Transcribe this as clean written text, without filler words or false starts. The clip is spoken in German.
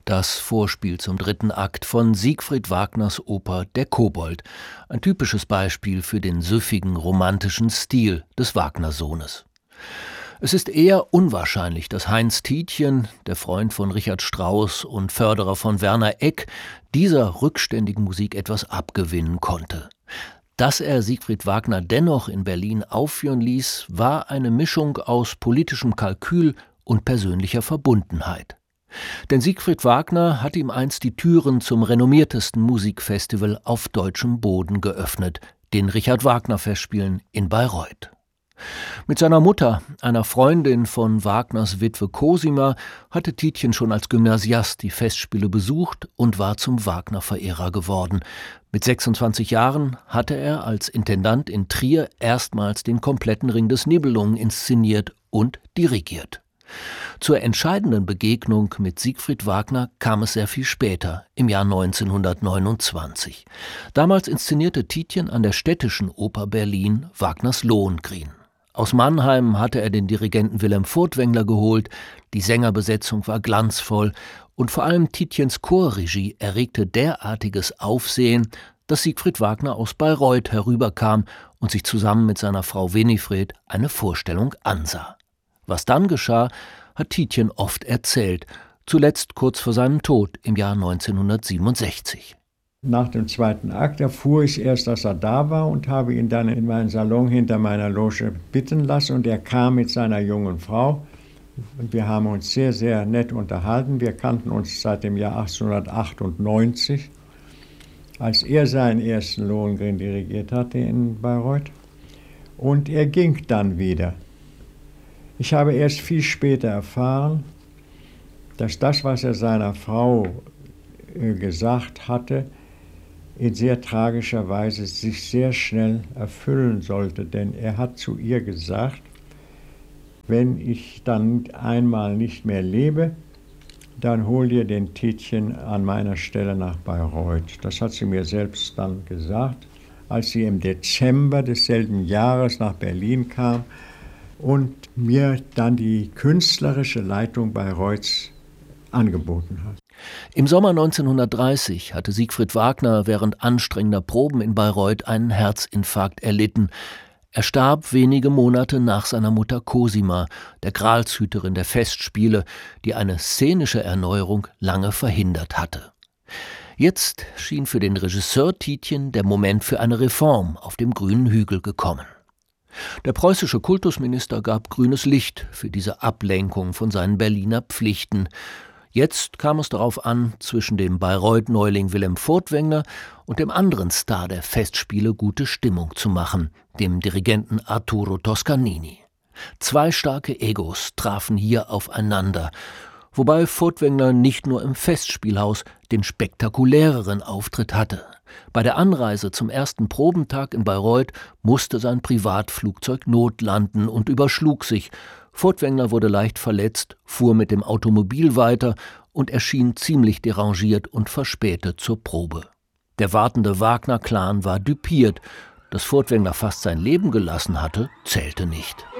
das Vorspiel zum 3. Akt von Siegfried Wagners Oper Der Kobold, ein typisches Beispiel für den süffigen, romantischen Stil des Wagner-Sohnes. Es ist eher unwahrscheinlich, dass Heinz Tietjen, der Freund von Richard Strauss und Förderer von Werner Egk, dieser rückständigen Musik etwas abgewinnen konnte. Dass er Siegfried Wagner dennoch in Berlin aufführen ließ, war eine Mischung aus politischem Kalkül und persönlicher Verbundenheit. Denn Siegfried Wagner hat ihm einst die Türen zum renommiertesten Musikfestival auf deutschem Boden geöffnet, den Richard-Wagner-Festspielen in Bayreuth. Mit seiner Mutter, einer Freundin von Wagners Witwe Cosima, hatte Tietjen schon als Gymnasiast die Festspiele besucht und war zum Wagner-Verehrer geworden. Mit 26 Jahren hatte er als Intendant in Trier erstmals den kompletten Ring des Nibelungen inszeniert und dirigiert. Zur entscheidenden Begegnung mit Siegfried Wagner kam es sehr viel später, im Jahr 1929. Damals inszenierte Tietjen an der Städtischen Oper Berlin Wagners Lohengrin. Aus Mannheim hatte er den Dirigenten Wilhelm Furtwängler geholt, die Sängerbesetzung war glanzvoll und vor allem Tietjens Chorregie erregte derartiges Aufsehen, dass Siegfried Wagner aus Bayreuth herüberkam und sich zusammen mit seiner Frau Winifred eine Vorstellung ansah. Was dann geschah, hat Tietjen oft erzählt, zuletzt kurz vor seinem Tod im Jahr 1967. Nach dem 2. Akt erfuhr ich erst, dass er da war und habe ihn dann in meinen Salon hinter meiner Loge bitten lassen. Und er kam mit seiner jungen Frau. Und wir haben uns sehr, sehr nett unterhalten. Wir kannten uns seit dem Jahr 1898, als er seinen ersten Lohengrin dirigiert hatte in Bayreuth. Und er ging dann wieder. Ich habe erst viel später erfahren, dass das, was er seiner Frau gesagt hatte, in sehr tragischer Weise sich sehr schnell erfüllen sollte. Denn er hat zu ihr gesagt, wenn ich dann einmal nicht mehr lebe, dann hol dir den Tietjen an meiner Stelle nach Bayreuth. Das hat sie mir selbst dann gesagt, als sie im Dezember desselben Jahres nach Berlin kam und mir dann die künstlerische Leitung Bayreuths angeboten hat. Im Sommer 1930 hatte Siegfried Wagner während anstrengender Proben in Bayreuth einen Herzinfarkt erlitten. Er starb wenige Monate nach seiner Mutter Cosima, der Gralshüterin der Festspiele, die eine szenische Erneuerung lange verhindert hatte. Jetzt schien für den Regisseur Tietjen der Moment für eine Reform auf dem grünen Hügel gekommen. Der preußische Kultusminister gab grünes Licht für diese Ablenkung von seinen Berliner Pflichten. Jetzt kam es darauf an, zwischen dem Bayreuth-Neuling Wilhelm Furtwängler und dem anderen Star der Festspiele gute Stimmung zu machen, dem Dirigenten Arturo Toscanini. Zwei starke Egos trafen hier aufeinander, wobei Furtwängler nicht nur im Festspielhaus den spektakuläreren Auftritt hatte. Bei der Anreise zum ersten Probentag in Bayreuth musste sein Privatflugzeug notlanden und überschlug sich. Furtwängler wurde leicht verletzt, fuhr mit dem Automobil weiter und erschien ziemlich derangiert und verspätet zur Probe. Der wartende Wagner-Clan war düpiert. Dass Furtwängler fast sein Leben gelassen hatte, zählte nicht.